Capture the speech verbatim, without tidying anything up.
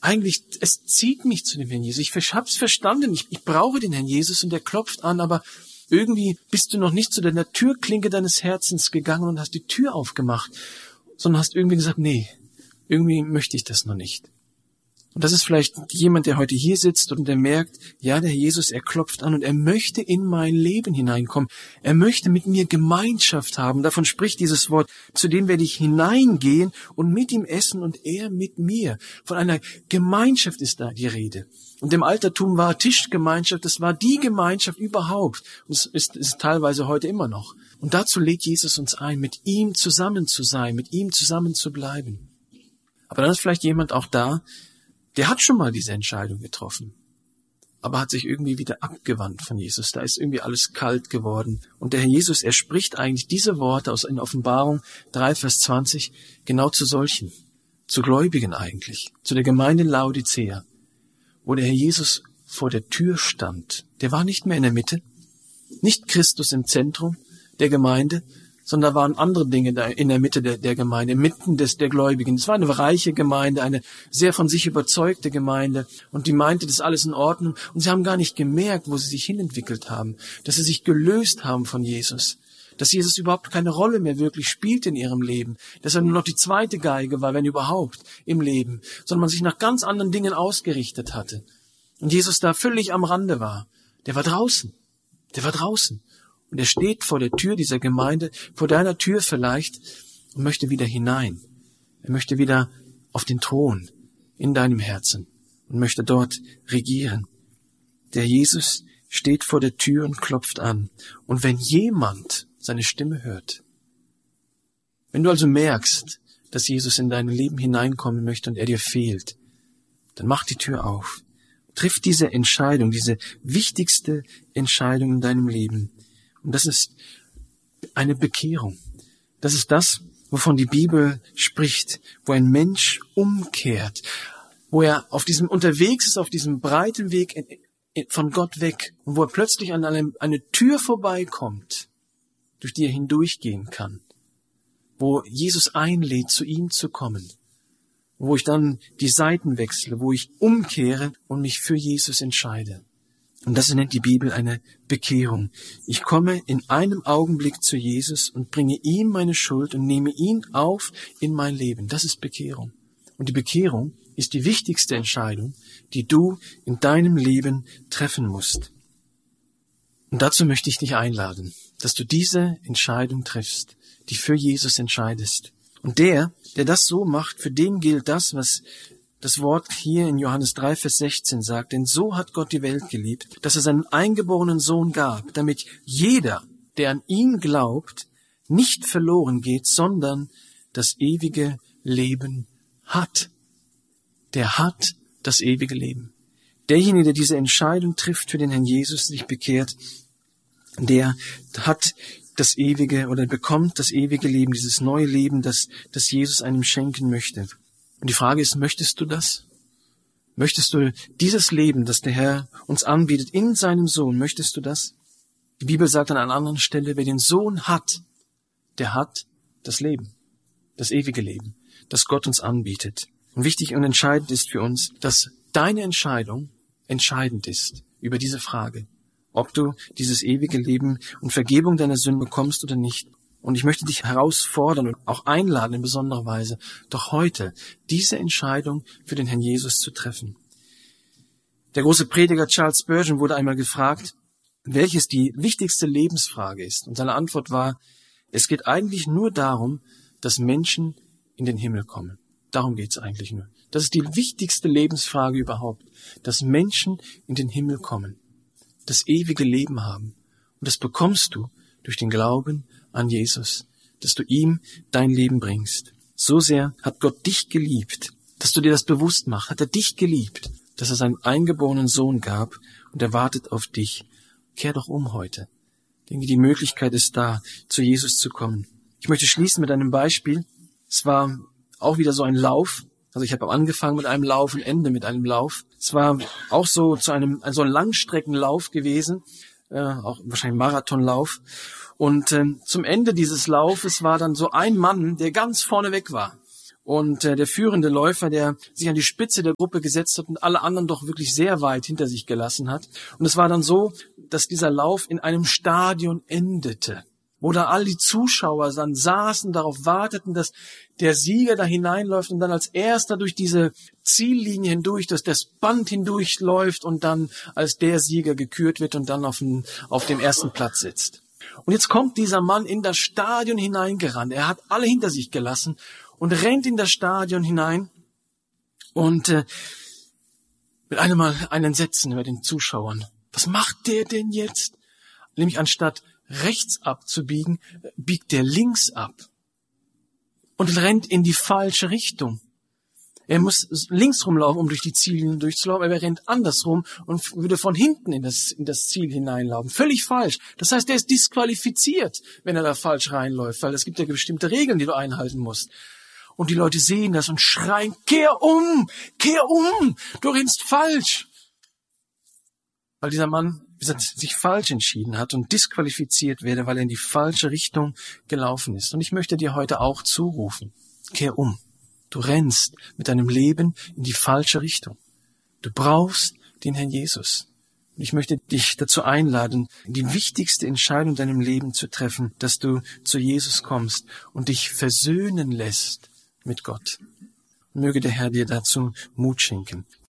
eigentlich, es zieht mich zu dem Herrn Jesus. Ich hab's verstanden, ich, ich brauche den Herrn Jesus und der klopft an, aber irgendwie bist du noch nicht zu der Türklinke deines Herzens gegangen und hast die Tür aufgemacht, sondern hast irgendwie gesagt, nee, irgendwie möchte ich das noch nicht. Und das ist vielleicht jemand, der heute hier sitzt und der merkt, ja, der Herr Jesus, er klopft an und er möchte in mein Leben hineinkommen. Er möchte mit mir Gemeinschaft haben. Davon spricht dieses Wort, zu dem werde ich hineingehen und mit ihm essen und er mit mir. Von einer Gemeinschaft ist da die Rede. Und im Altertum war Tischgemeinschaft, das war die Gemeinschaft überhaupt. Und es ist, ist teilweise heute immer noch. Und dazu lädt Jesus uns ein, mit ihm zusammen zu sein, mit ihm zusammen zu bleiben. Aber dann ist vielleicht jemand auch da, der hat schon mal diese Entscheidung getroffen, aber hat sich irgendwie wieder abgewandt von Jesus. Da ist irgendwie alles kalt geworden. Und der Herr Jesus, er spricht eigentlich diese Worte aus in Offenbarung drei, Vers zwanzig genau zu solchen, zu Gläubigen eigentlich, zu der Gemeinde in Laodicea, wo der Herr Jesus vor der Tür stand. Der war nicht mehr in der Mitte, nicht Christus im Zentrum der Gemeinde, sondern da waren andere Dinge da in der Mitte der, der Gemeinde, mitten des, der Gläubigen. Es war eine reiche Gemeinde, eine sehr von sich überzeugte Gemeinde und die meinte, das ist alles in Ordnung und sie haben gar nicht gemerkt, wo sie sich hinentwickelt haben, dass sie sich gelöst haben von Jesus, dass Jesus überhaupt keine Rolle mehr wirklich spielt in ihrem Leben, dass er nur noch die zweite Geige war, wenn überhaupt, im Leben, sondern man sich nach ganz anderen Dingen ausgerichtet hatte und Jesus da völlig am Rande war. Der war draußen, der war draußen. Und er steht vor der Tür dieser Gemeinde, vor deiner Tür vielleicht, und möchte wieder hinein. Er möchte wieder auf den Thron in deinem Herzen und möchte dort regieren. Der Jesus steht vor der Tür und klopft an. Und wenn jemand seine Stimme hört, wenn du also merkst, dass Jesus in dein Leben hineinkommen möchte und er dir fehlt, dann mach die Tür auf. Triff diese Entscheidung, diese wichtigste Entscheidung in deinem Leben. Und das ist eine Bekehrung. Das ist das, wovon die Bibel spricht, wo ein Mensch umkehrt, wo er auf diesem unterwegs ist, auf diesem breiten Weg von Gott weg und wo er plötzlich an eine, eine Tür vorbeikommt, durch die er hindurchgehen kann, wo Jesus einlädt, zu ihm zu kommen, wo ich dann die Seiten wechsle, wo ich umkehre und mich für Jesus entscheide. Und das nennt die Bibel eine Bekehrung. Ich komme in einem Augenblick zu Jesus und bringe ihm meine Schuld und nehme ihn auf in mein Leben. Das ist Bekehrung. Und die Bekehrung ist die wichtigste Entscheidung, die du in deinem Leben treffen musst. Und dazu möchte ich dich einladen, dass du diese Entscheidung triffst, die für Jesus entscheidest. Und der, der das so macht, für den gilt das, was das Wort hier in Johannes drei, Vers sechzehn sagt, denn so hat Gott die Welt geliebt, dass er seinen eingeborenen Sohn gab, damit jeder, der an ihn glaubt, nicht verloren geht, sondern das ewige Leben hat. Der hat das ewige Leben. Derjenige, der diese Entscheidung trifft für den Herrn Jesus, sich bekehrt, der hat das ewige oder bekommt das ewige Leben, dieses neue Leben, das, das Jesus einem schenken möchte. Und die Frage ist, möchtest du das? Möchtest du dieses Leben, das der Herr uns anbietet in seinem Sohn, möchtest du das? Die Bibel sagt an einer anderen Stelle, wer den Sohn hat, der hat das Leben, das ewige Leben, das Gott uns anbietet. Und wichtig und entscheidend ist für uns, dass deine Entscheidung entscheidend ist über diese Frage, ob du dieses ewige Leben und Vergebung deiner Sünden bekommst oder nicht. Und ich möchte dich herausfordern und auch einladen in besonderer Weise, doch heute diese Entscheidung für den Herrn Jesus zu treffen. Der große Prediger Charles Spurgeon wurde einmal gefragt, welches die wichtigste Lebensfrage ist. Und seine Antwort war, es geht eigentlich nur darum, dass Menschen in den Himmel kommen. Darum geht es eigentlich nur. Das ist die wichtigste Lebensfrage überhaupt, dass Menschen in den Himmel kommen, das ewige Leben haben. Und das bekommst du durch den Glauben an Jesus, dass du ihm dein Leben bringst. So sehr hat Gott dich geliebt, dass du dir das bewusst machst. Hat er dich geliebt, dass er seinen eingeborenen Sohn gab und er wartet auf dich. Kehr doch um heute. Ich denke, die Möglichkeit ist da, zu Jesus zu kommen. Ich möchte schließen mit einem Beispiel. Es war auch wieder so ein Lauf. Also ich habe angefangen mit einem Lauf und ende mit einem Lauf. Es war auch so zu einem so ein Langstreckenlauf gewesen, äh, auch wahrscheinlich Marathonlauf. Und äh, zum Ende dieses Laufes war dann so ein Mann, der ganz vorne weg war. Und äh, der führende Läufer, der sich an die Spitze der Gruppe gesetzt hat und alle anderen doch wirklich sehr weit hinter sich gelassen hat. Und es war dann so, dass dieser Lauf in einem Stadion endete, wo da all die Zuschauer dann saßen, darauf warteten, dass der Sieger da hineinläuft und dann als erster durch diese Ziellinie hindurch, dass das Band hindurchläuft und dann als der Sieger gekürt wird und dann auf dem, auf dem ersten Platz sitzt. Und jetzt kommt dieser Mann in das Stadion hineingerannt. Er hat alle hinter sich gelassen und rennt in das Stadion hinein und äh, mit einem Mal ein Entsetzen über den Zuschauern. Was macht der denn jetzt? Nämlich anstatt rechts abzubiegen, biegt der links ab und rennt in die falsche Richtung. Er muss links rumlaufen, um durch die Ziellinie durchzulaufen, aber er rennt andersrum und würde von hinten in das, in das Ziel hineinlaufen. Völlig falsch. Das heißt, er ist disqualifiziert, wenn er da falsch reinläuft, weil es gibt ja bestimmte Regeln, die du einhalten musst. Und die Leute sehen das und schreien, kehr um, kehr um, du rennst falsch. Weil dieser Mann, wie gesagt, sich falsch entschieden hat und disqualifiziert werde, weil er in die falsche Richtung gelaufen ist. Und ich möchte dir heute auch zurufen, kehr um. Du rennst mit deinem Leben in die falsche Richtung. Du brauchst den Herrn Jesus. Und ich möchte dich dazu einladen, die wichtigste Entscheidung in deinem Leben zu treffen, dass du zu Jesus kommst und dich versöhnen lässt mit Gott. Möge der Herr dir dazu Mut schenken.